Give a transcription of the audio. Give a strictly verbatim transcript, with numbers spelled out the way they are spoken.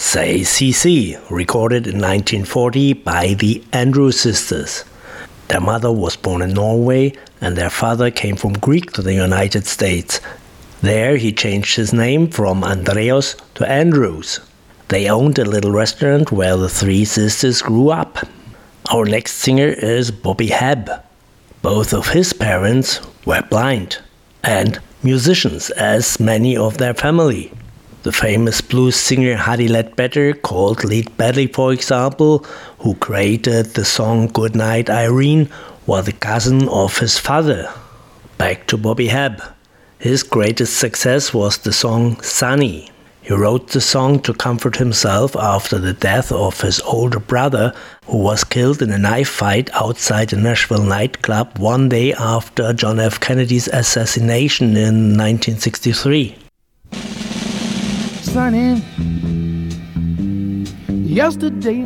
Say C C, recorded in nineteen forty by the Andrews Sisters. Their mother was born in Norway and their father came from Greek to the United States. There he changed his name from Andreas to Andrews. They owned a little restaurant where the three sisters grew up. Our next singer is Bobby Hebb. Both of his parents were blind and musicians, as many of their family. The famous blues singer Huddie Ledbetter, called Lead Belly for example, who created the song Goodnight Irene, was the cousin of his father. Back to Bobby Hebb. His greatest success was the song Sunny. He wrote the song to comfort himself after the death of his older brother, who was killed in a knife fight outside a Nashville nightclub one day after John F. Kennedy's assassination in nineteen sixty-three. Sunny, yesterday